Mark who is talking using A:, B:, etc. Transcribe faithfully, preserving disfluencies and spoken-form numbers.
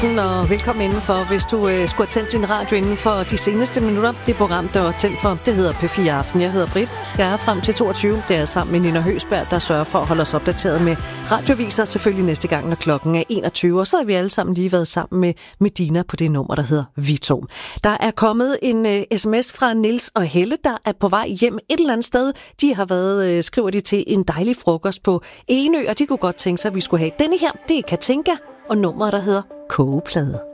A: aften, og velkommen indenfor, hvis du øh, skulle have tændt din radio inden for de seneste minutter. Det program, der er tændt for, det hedder P fire Aften. Jeg hedder Britt. Jeg er frem til toogtyve. Det er sammen med Nina Høgsberg, der sørger for at holde os opdateret med radioviser. Selvfølgelig næste gang, når klokken er enogtyve. Og så har vi alle sammen lige været sammen med Medina på det nummer, der hedder Vi to. Der er kommet en øh, sms fra Niels og Helle, der er på vej hjem et eller andet sted. De har været, øh, skriver de, til en dejlig frokost på Enø, og de kunne godt tænke sig, at vi skulle have denne her. Det er Katinka, og nummeret, der hedder Kogeplade.